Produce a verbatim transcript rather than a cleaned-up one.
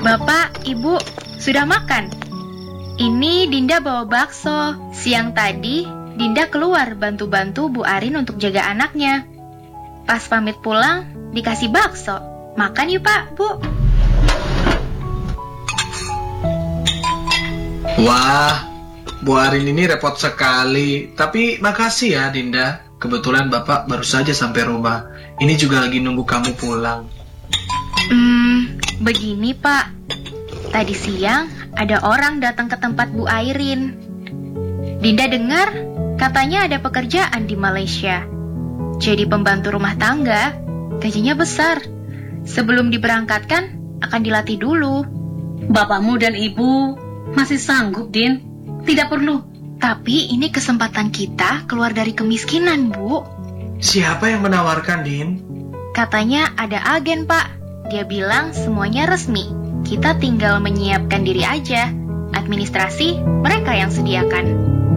Bapak, Ibu, sudah makan? Ini Dinda bawa bakso. Siang tadi, Dinda keluar bantu-bantu Bu Arin untuk jaga anaknya. Pas pamit pulang, dikasih bakso. Makan yuk Pak, Bu. Wah, Bu Arin ini repot sekali. Tapi makasih ya Dinda. Kebetulan Bapak baru saja sampai rumah. Ini juga lagi nunggu kamu pulang. Hmm, begini Pak. Tadi siang ada orang datang ke tempat Bu Airin. Dinda dengar katanya ada pekerjaan di Malaysia. Jadi pembantu rumah tangga, gajinya besar. Sebelum diberangkatkan, akan dilatih dulu. Bapakmu dan ibu masih sanggup, Din. Tidak perlu. Tapi ini kesempatan kita keluar dari kemiskinan, Bu. Siapa yang menawarkan, Din? Katanya ada agen, Pak. Dia bilang semuanya resmi. Kita tinggal menyiapkan diri aja. Administrasi mereka yang sediakan.